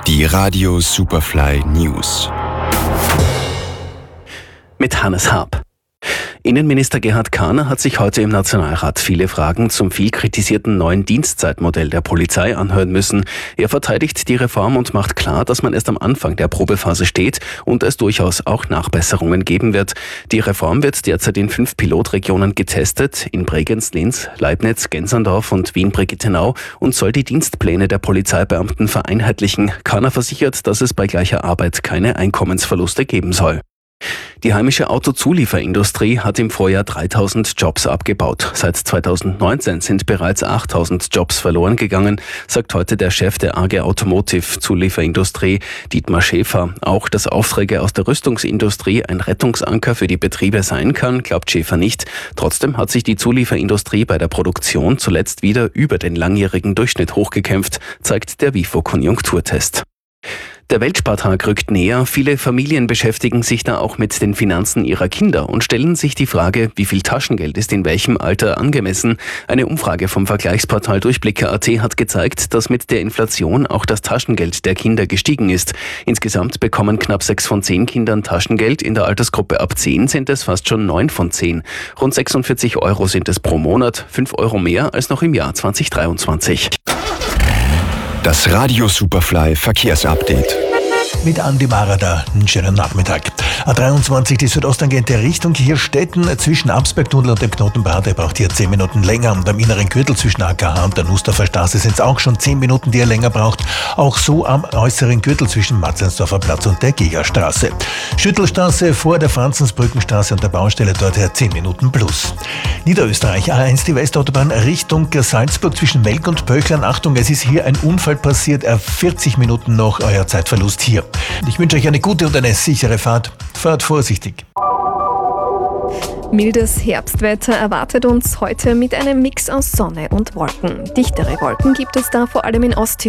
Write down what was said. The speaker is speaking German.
Die Radio Superfly News. Mit Hannes Haab. Innenminister Gerhard Kahner hat sich heute im Nationalrat viele Fragen zum viel kritisierten neuen Dienstzeitmodell der Polizei anhören müssen. Er verteidigt die Reform und macht klar, dass man erst am Anfang der Probephase steht und es durchaus auch Nachbesserungen geben wird. Die Reform wird derzeit in 5 Pilotregionen getestet, in Bregenz, Linz, Leibniz, Genserndorf und Wien-Brigittenau, und soll die Dienstpläne der Polizeibeamten vereinheitlichen. Kahner versichert, dass es bei gleicher Arbeit keine Einkommensverluste geben soll. Die heimische Autozulieferindustrie hat im Vorjahr 3000 Jobs abgebaut. Seit 2019 sind bereits 8000 Jobs verloren gegangen, sagt heute der Chef der AG Automotive Zulieferindustrie, Dietmar Schäfer. Auch dass Aufträge aus der Rüstungsindustrie ein Rettungsanker für die Betriebe sein kann, glaubt Schäfer nicht. Trotzdem hat sich die Zulieferindustrie bei der Produktion zuletzt wieder über den langjährigen Durchschnitt hochgekämpft, zeigt der WIFO-Konjunkturtest. Der Weltspartag rückt näher. Viele Familien beschäftigen sich da auch mit den Finanzen ihrer Kinder und stellen sich die Frage, wie viel Taschengeld ist in welchem Alter angemessen. Eine Umfrage vom Vergleichsportal Durchblicke.at hat gezeigt, dass mit der Inflation auch das Taschengeld der Kinder gestiegen ist. Insgesamt bekommen knapp 6 von 10 Kindern Taschengeld. In der Altersgruppe ab 10 sind es fast schon 9 von 10. Rund 46 Euro sind es pro Monat, 5 Euro mehr als noch im Jahr 2023. Das Radio Superfly Verkehrsupdate. Mit Andi Marada, einen schönen Nachmittag. A23, die südostangente Richtung, hier Stetten zwischen Absbergtunnel und dem Knotenbad, der braucht hier 10 Minuten länger. Und am inneren Gürtel zwischen AKH und der Nussdorfer Straße sind es auch schon 10 Minuten, die er länger braucht. Auch so am äußeren Gürtel zwischen Matzleinsdorfer Platz und der Gigerstraße. Schüttelstraße vor der Franzensbrückenstraße und der Baustelle dort her 10 Minuten plus. Niederösterreich, A1, die Westautobahn Richtung Salzburg zwischen Melk und Pöchlern. Achtung, es ist hier ein Unfall passiert, 40 Minuten noch euer Zeitverlust hier. Ich wünsche euch eine gute und eine sichere Fahrt. Fahrt vorsichtig. Mildes Herbstwetter erwartet uns heute mit einem Mix aus Sonne und Wolken. Dichtere Wolken gibt es da vor allem in Osttirol.